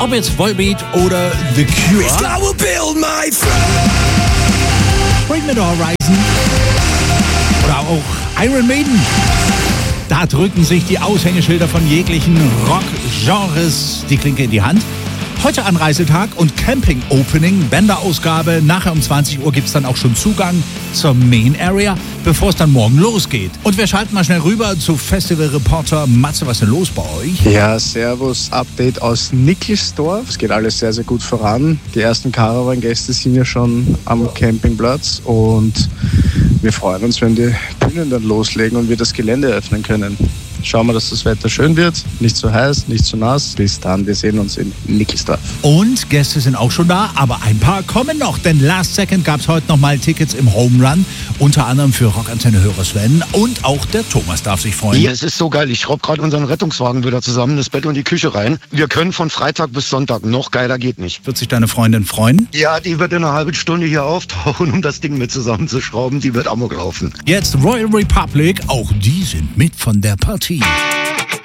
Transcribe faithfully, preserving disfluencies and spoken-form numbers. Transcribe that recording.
Ob jetzt Volbeat oder The Cure. Bring Me the Horizon. Oder auch Iron Maiden. Da drücken sich die Aushängeschilder von jeglichen Rock-Genres die Klinke in die Hand. Heute Anreisetag und Camping-Opening, Bänderausgabe. Nachher um zwanzig Uhr gibt es dann auch schon Zugang zur Main Area, bevor es dann morgen losgeht. Und wir schalten mal schnell rüber zu Festival-Reporter Matze. Was ist denn los bei euch? Ja, servus, Update aus Nickelsdorf. Es geht alles sehr, sehr gut voran. Die ersten Caravan-Gäste sind ja schon am Campingplatz und wir freuen uns, wenn die Bühnen dann loslegen und wir das Gelände öffnen können. Schauen wir, dass das Wetter schön wird, nicht zu heiß, nicht zu nass. Bis dann, wir sehen uns in Nickelsdorf. Und Gäste sind auch schon da, aber ein paar kommen noch, denn Last Second gab es heute nochmal Tickets im Home Run, unter anderem für Rockantenne-Hörer Sven und auch der Thomas darf sich freuen. Ja, es ist so geil, ich schraube gerade unseren Rettungswagen wieder zusammen, das Bett und die Küche rein. Wir können von Freitag bis Sonntag, noch geiler geht nicht. Wird sich deine Freundin freuen? Ja, die wird in einer halben Stunde hier auftauchen, um das Ding mit zusammenzuschrauben, die wird Amok laufen. Jetzt Royal Republic, auch die sind mit von der Partie.